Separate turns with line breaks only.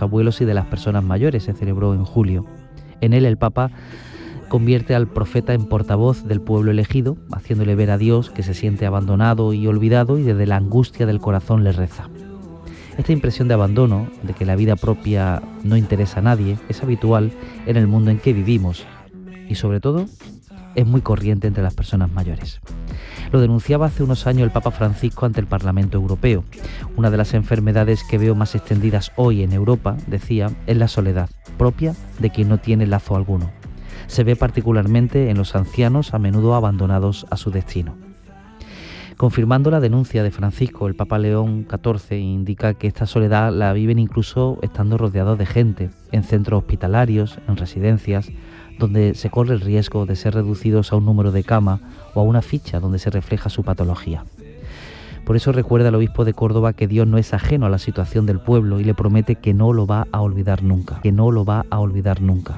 abuelos y de las personas mayores. Se celebró en julio. En él el Papa convierte al profeta en portavoz del pueblo elegido, haciéndole ver a Dios que se siente abandonado y olvidado y desde la angustia del corazón le reza. Esta impresión de abandono, de que la vida propia no interesa a nadie, es habitual en el mundo en que vivimos y sobre todo es muy corriente entre las personas mayores. Lo denunciaba hace unos años el Papa Francisco ante el Parlamento Europeo. Una de las enfermedades que veo más extendidas hoy en Europa, decía, es la soledad, propia de quien no tiene lazo alguno. Se ve particularmente en los ancianos, a menudo abandonados a su destino. Confirmando la denuncia de Francisco, el Papa León XIV indica que esta soledad la viven incluso estando rodeados de gente, en centros hospitalarios, en residencias, donde se corre el riesgo de ser reducidos a un número de cama o a una ficha donde se refleja su patología. Por eso recuerda el obispo de Córdoba que Dios no es ajeno a la situación del pueblo y le promete que no lo va a olvidar nunca, que no lo va a olvidar nunca.